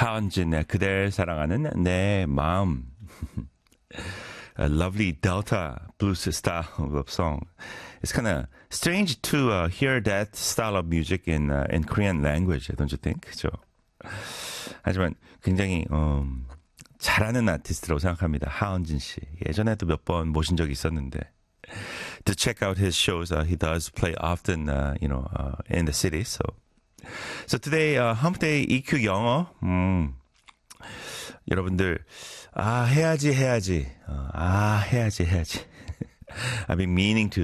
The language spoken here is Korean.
하은진, 그댈 사랑하는 내 마음. A lovely Delta blues style of song. It's kind of strange to hear that style of music in Korean language, don't you think? 그죠? 하지만 굉장히 잘하는 아티스트라고 생각합니다. 하은진 씨. 예전에도 몇 번 모신 적이 있었는데. To check out his shows, he does play often, in the city. So today, Hump Day EQ 영어. 여러분들, 해야지. 해야지. I've been meaning to